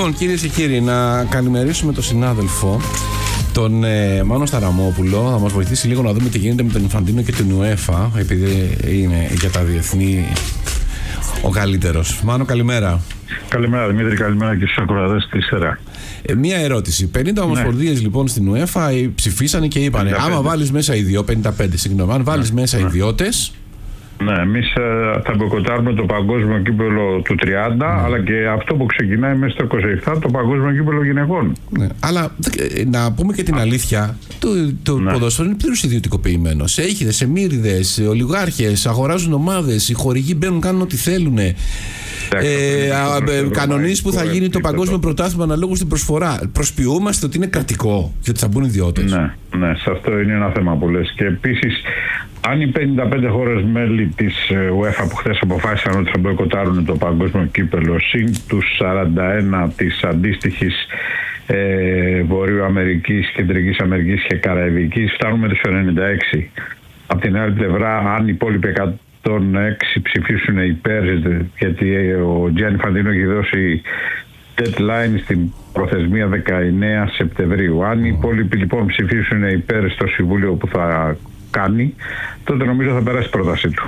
Λοιπόν, κυρίες και κύριοι, να καλημερίσουμε τον συνάδελφο, τον Μάνο Σταραμόπουλο. Θα μας βοηθήσει λίγο να δούμε τι γίνεται με τον Ινφαντίνο και την UEFA, επειδή είναι για τα διεθνή ο καλύτερος. Μάνο, καλημέρα. Καλημέρα Δημήτρη, καλημέρα και στους ακροατές της ΕΡΑ. Μία ερώτηση. 50 ομοσπονδίες λοιπόν στην UEFA ψηφίσανε και είπανε: άμα βάλεις μέσα 55, συγγνώμη, αν βάλεις μέσα ιδιώτες. Ναι, εμείς θα μποϊκοτάρουμε το παγκόσμιο κύπελλο του 30, αλλά και αυτό που ξεκινάει μέσα στο 27, το παγκόσμιο κύπελλο γυναικών. Ναι, αλλά να πούμε και την αλήθεια, το ποδόσφαιρο είναι πλήρως ιδιωτικοποιημένο. Σε έχιδες, σε μύριδες, ολιγάρχες, αγοράζουν ομάδες, οι χορηγοί μπαίνουν, κάνουν ό,τι θέλουν. Κανονίζει που θα γίνει το παγκόσμιο πρωτάθλημα αναλόγως στην προσφορά. Προσποιούμαστε ότι είναι κρατικό και ότι θα μπουν ιδιώτες. Ναι, σε αυτό είναι ένα θέμα που λες. Και επίσης, αν οι 55 χώρες μέλη της UEFA που χθες αποφάσισαν ότι θα μποϊκοτάρουν το παγκόσμιο κύπελλο, συν τους 41 της αντίστοιχης Βορείου Αμερικής, Κεντρικής Αμερικής και Καραϊβικής, φτάνουμε τους 96. Από την άλλη πλευρά, αν οι υπόλοιποι 106 ψηφίσουν υπέρ, γιατί ο Gianni Infantino έχει δώσει deadline στην προθεσμία 19 Σεπτεμβρίου. Αν οι υπόλοιποι λοιπόν ψηφίσουν υπέρ στο Συμβούλιο που θα κάνει, τότε νομίζω θα περάσει η πρότασή του.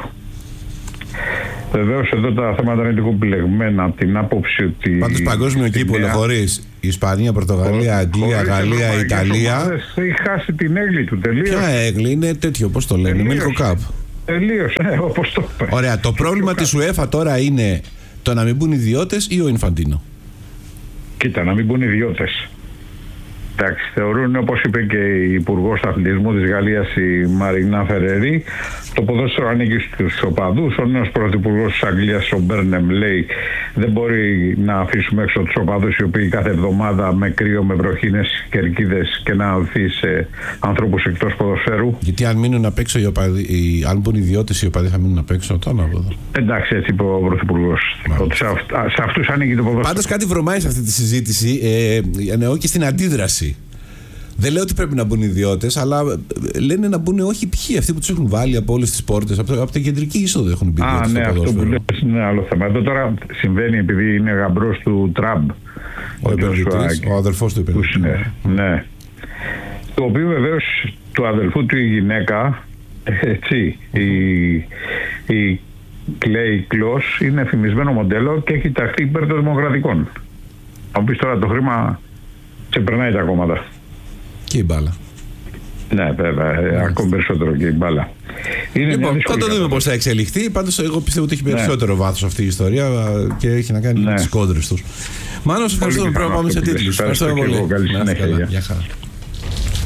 Βεβαίως εδώ τα θέματα είναι λίγο επιλεγμένα από την άποψη ότι... Πάντως παγκόσμιο κύπελλο χωρίς Ισπανία, Πορτογαλία, Αγγλία, Γαλλία, Ιταλία... Έχει χάσει την έγκλη του τελείως. Ποια έγκλη, είναι τέτοιο, πώς το λένε, Μίλκο Καπ. Τελείως, όπως το είπε. Ωραία, το πρόβλημα της UEFA τώρα είναι το να μην μπουν ιδιώτες ή ο Ινφαντίνο? Κοίτα, να μην μπουν ιδιώτες. Εντάξει, θεωρούν, όπως είπε και η Υπουργός Αθλητισμού της Γαλλίας, η Μαρινά Φερερή, το ποδόσφαιρο ανήκει στους οπαδούς. Ο νέος πρωθυπουργός της Αγγλίας, ο Μπέρνεμ, λέει δεν μπορεί να αφήσουμε έξω τους οπαδούς οι οποίοι κάθε εβδομάδα με κρύο, με βροχίνες, κερκίδες και να οθεί σε ανθρώπους εκτός ποδοσφαίρου. Γιατί αν μείνουν απ' έξω αν μπουν ιδιώτες, οι οπαδοί θα μείνουν απ' έξω. Εντάξει, έτσι είπε ο πρωθυπουργός. Ότι σε αυτούς ανήκει το ποδόσφαιρο. Πάντως κάτι βρωμάει σε αυτή τη συζήτηση, εννοώ και στην αντίδραση. Δεν λέω ότι πρέπει να μπουν ιδιώτες, αλλά λένε να μπουν όχι ποιοι, αυτοί που τους έχουν βάλει από όλες τις πόρτες, από την κεντρική είσοδο έχουν μπει. Ναι, αυτό που λες είναι άλλο θέμα. Εδώ τώρα συμβαίνει επειδή είναι γαμπρός του Τραμπ. Ο αδελφός του επενδυτή. Ναι. Το οποίο βεβαίως του αδελφού του η γυναίκα, έτσι, η Κλέι Κλος, είναι εφημισμένο μοντέλο και έχει ταχθεί υπέρ των δημοκρατικών. Αν πεις τώρα το χρήμα ξεπερνάει τα κόμματα. Και η μπάλα. Ναι, βέβαια, ακόμη περισσότερο και η μπάλα. Λοιπόν, θα το δούμε πώς θα εξελιχθεί. Πάντως, εγώ πιστεύω ότι έχει περισσότερο βάθος αυτή η ιστορία και έχει να κάνει με τις κόντρες τους. Μάλλον, σε ευχαριστούμε. Πρέπει να πάμε σε τίτλους. Ευχαριστώ πολύ. Καλή συνέχεια. Γεια χαρά.